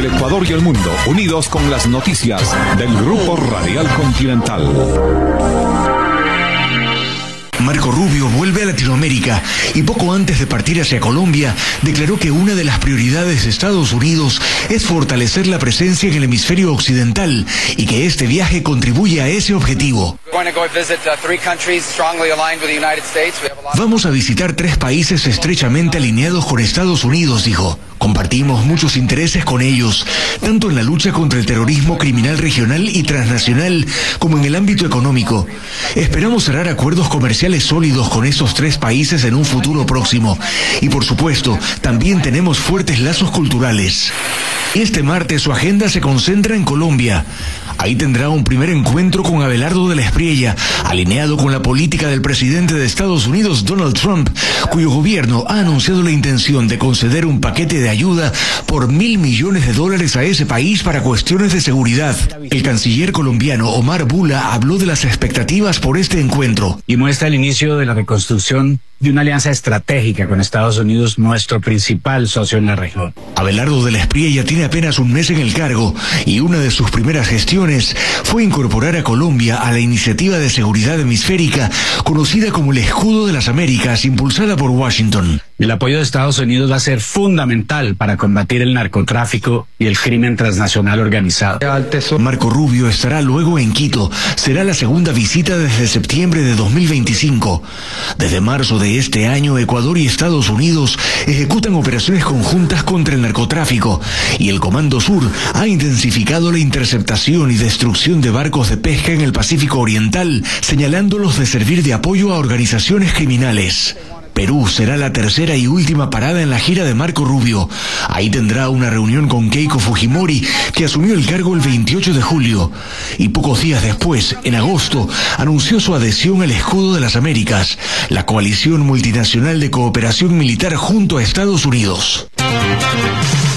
el Ecuador y el mundo, unidos con las noticias del Grupo Radial Continental. Marco Rubio vuelve a Latinoamérica y poco antes de partir hacia Colombia declaró que una de las prioridades de Estados Unidos es fortalecer la presencia en el hemisferio occidental y que este viaje contribuye a ese objetivo. Vamos a visitar 3 países estrechamente alineados con Estados Unidos, dijo. Compartimos muchos intereses con ellos, tanto en la lucha contra el terrorismo criminal regional y transnacional como en el ámbito económico. Esperamos cerrar acuerdos comerciales sólidos con esos 3 países en un futuro próximo. Y por supuesto, también tenemos fuertes lazos culturales. Este martes su agenda se concentra en Colombia. Ahí tendrá un primer encuentro con Abelardo de la Espriella, alineado con la política del presidente de Estados Unidos, Donald Trump, cuyo gobierno ha anunciado la intención de conceder un paquete de ayuda por $1.000 millones a ese país para cuestiones de seguridad. El canciller colombiano Omar Bula habló de las expectativas por este encuentro. Y muestra el inicio de la reconstrucción de una alianza estratégica con Estados Unidos, nuestro principal socio en la región. Abelardo de la Espriella tiene apenas un mes en el cargo y una de sus primeras gestiones fue incorporar a Colombia a la iniciativa de seguridad hemisférica conocida como el Escudo de las Américas, impulsada por Washington. El apoyo de Estados Unidos va a ser fundamental para combatir el narcotráfico y el crimen transnacional organizado. Marco Rubio estará luego en Quito. Será la segunda visita desde septiembre de 2025. Desde marzo de este año, Ecuador y Estados Unidos ejecutan operaciones conjuntas contra el narcotráfico y el Comando Sur ha intensificado la interceptación y destrucción de barcos de pesca en el Pacífico Oriental, señalándolos de servir de apoyo a organizaciones criminales. Perú será la tercera y última parada en la gira de Marco Rubio. Ahí tendrá una reunión con Keiko Fujimori, que asumió el cargo el 28 de julio. Y pocos días después, en agosto, anunció su adhesión al Escudo de las Américas, la coalición multinacional de cooperación militar junto a Estados Unidos.